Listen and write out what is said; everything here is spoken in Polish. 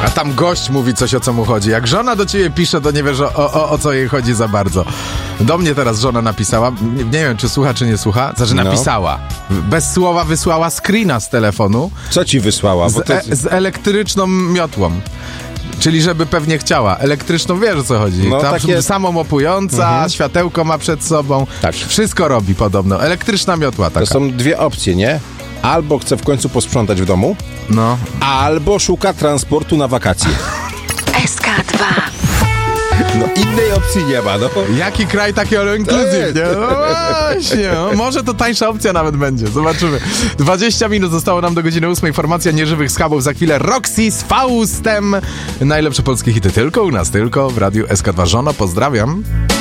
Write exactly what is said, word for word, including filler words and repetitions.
A tam gość mówi coś, o co mu chodzi. Jak żona do ciebie pisze, to nie wiesz o, o, o co jej chodzi za bardzo. Do mnie teraz żona napisała, nie, nie wiem, czy słucha, czy nie słucha, znaczy No. napisała. Bez słowa wysłała screena z telefonu. Co ci wysłała? Bo Z, to... e, z elektryczną miotłą. Czyli żeby pewnie chciała. Elektryczną, wiesz o co chodzi. No, Tam takie... samomopująca, Mhm. światełko ma przed sobą. Tak. Wszystko robi podobno. Elektryczna miotła taka. To są dwie opcje, nie? Albo chce w końcu posprzątać w domu, No. albo szuka transportu na wakacje. S K dwa. No innej opcji nie ma, no. Jaki kraj, taki all inclusive, nie? No właśnie, no, może to tańsza opcja nawet będzie, zobaczymy. dwadzieścia minut zostało nam do godziny ósmej. Formacja Nieżywych Schabów, za chwilę Roxy z Faustem. Najlepsze polskie hity tylko u nas, tylko w Radiu S K dwa. Żono, pozdrawiam.